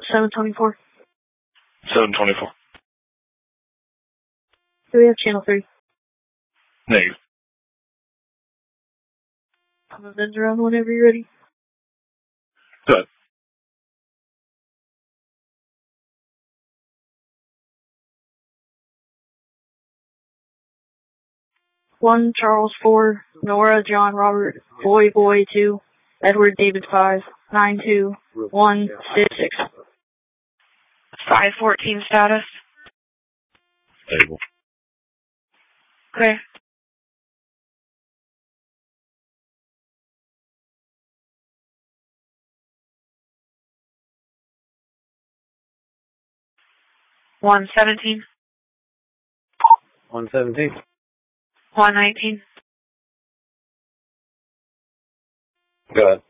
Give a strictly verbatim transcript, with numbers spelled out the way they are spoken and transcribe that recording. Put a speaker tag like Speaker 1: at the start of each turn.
Speaker 1: seven twenty-four.
Speaker 2: seven twenty-four.
Speaker 1: Do we have channel three?
Speaker 2: Negative.
Speaker 1: I'm a bend around whenever you're ready.
Speaker 2: Good.
Speaker 1: One, Charles four, Nora, John, Robert, Boy, Boy two, Edward, David five, nine two, one, six six.
Speaker 3: five fourteen status.
Speaker 2: Stable.
Speaker 3: Okay. one seventeen.
Speaker 4: one seventeen.
Speaker 3: one nineteen.
Speaker 4: Go ahead.